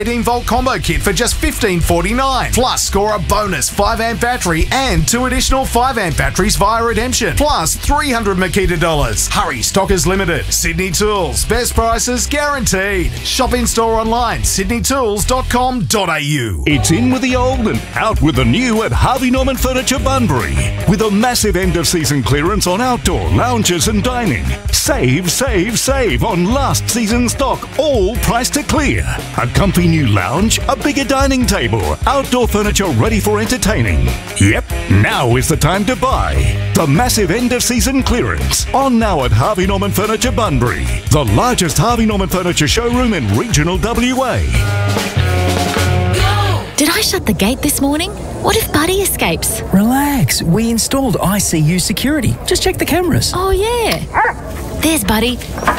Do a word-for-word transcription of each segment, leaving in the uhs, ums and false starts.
eighteen volt combo kit for just fifteen forty-nine. Plus, score a bonus five amp battery and two additional five amp batteries via redemption. Plus, three hundred Makita dollars. Hurry, stock is limited. Sydney Tools, best prices guaranteed. Shop in store online, sydney tools dot com dot a u. It's in with the old and out with the new at Harvey Norman Furniture Bunbury. With a massive end-of-season clearance on outdoor, lounges and dining. Save, save, save on last season's stock, all priced to clear. A comfy new lounge, a bigger dining table, outdoor furniture ready for entertaining. Yep, now is the time to buy. The massive end-of-season clearance. On now at Harvey Norman Furniture Bunbury, the largest Harvey Norman Furniture showroom in regional W A. Did I shut the gate this morning? What if Buddy escapes? Relax, we installed I C U security. Just check the cameras. Oh yeah. There's Buddy.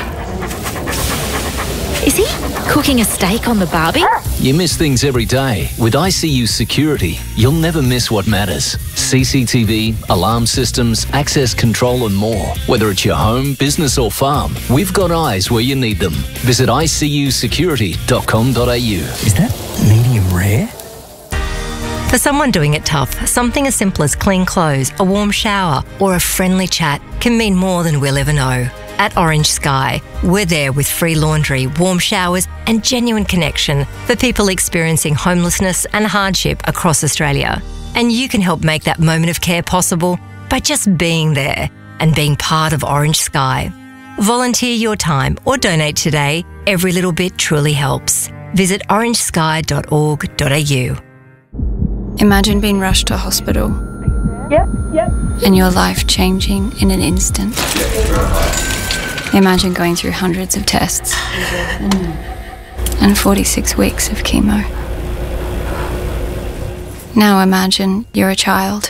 Is he cooking a steak on the barbie? You miss things every day. With I C U Security, you'll never miss what matters. C C T V, alarm systems, access control and more. Whether it's your home, business or farm, we've got eyes where you need them. Visit i c u security dot com dot a u. Is that medium rare? For someone doing it tough, something as simple as clean clothes, a warm shower or a friendly chat can mean more than we'll ever know. At Orange Sky, we're there with free laundry, warm showers and genuine connection for people experiencing homelessness and hardship across Australia. And you can help make that moment of care possible by just being there and being part of Orange Sky. Volunteer your time or donate today. Every little bit truly helps. Visit orange sky dot org dot a u. Imagine being rushed to hospital. Yep, yep. And your life changing in an instant. Imagine going through hundreds of tests and forty-six weeks of chemo. Now imagine you're a child.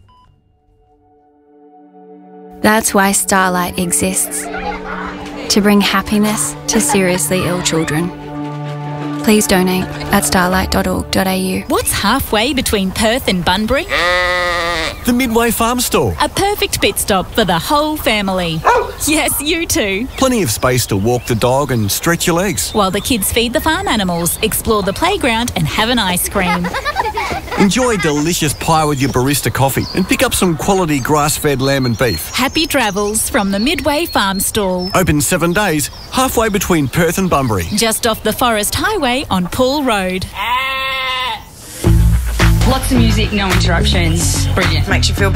That's why Starlight exists. To bring happiness to seriously ill children. Please donate at starlight dot org dot a u. What's halfway between Perth and Bunbury? The Midway Farm Store. A perfect pit stop for the whole family. Yes, you too. Plenty of space to walk the dog and stretch your legs. While the kids feed the farm animals, explore the playground and have an ice cream. Enjoy delicious pie with your barista coffee and pick up some quality grass-fed lamb and beef. Happy travels from the Midway Farm Stall. Open seven days, halfway between Perth and Bunbury. Just off the Forest Highway on Poole Road. Lots of music, no interruptions. Brilliant. Makes you feel better.